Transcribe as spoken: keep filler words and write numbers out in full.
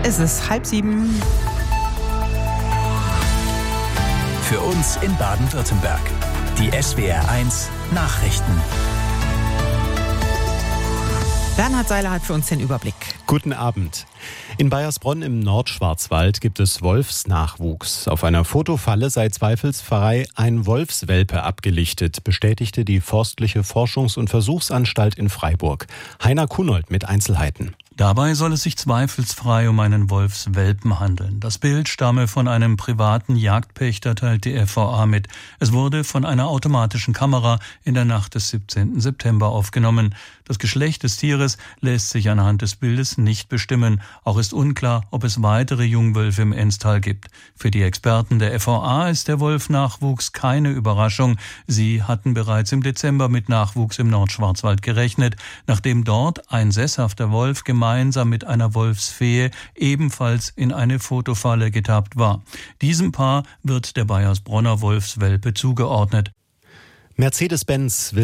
Es ist halb sieben. Für uns in Baden-Württemberg. Die S W R eins Nachrichten. Bernhard Seiler hat für uns den Überblick. Guten Abend. In Baiersbronn im Nordschwarzwald gibt es Wolfsnachwuchs. Auf einer Fotofalle sei zweifelsfrei ein Wolfswelpe abgelichtet, bestätigte die Forstliche Forschungs- und Versuchsanstalt in Freiburg. Heiner Kunold mit Einzelheiten. Dabei soll es sich zweifelsfrei um einen Wolfswelpen handeln. Das Bild stamme von einem privaten Jagdpächter, teilt die F V A mit. Es wurde von einer automatischen Kamera in der Nacht des siebzehnten September aufgenommen. Das Geschlecht des Tieres lässt sich anhand des Bildes nicht bestimmen. Auch ist unklar, ob es weitere Jungwölfe im Enstal gibt. Für die Experten der F V A ist der Wolfnachwuchs keine Überraschung. Sie hatten bereits im Dezember mit Nachwuchs im Nordschwarzwald gerechnet, nachdem dort ein sesshafter Wolf gemeinsam mit einer Wolfsfehe ebenfalls in eine Fotofalle getappt war. Diesem Paar wird der Baiersbronner Wolfswelpe zugeordnet. Mercedes-Benz will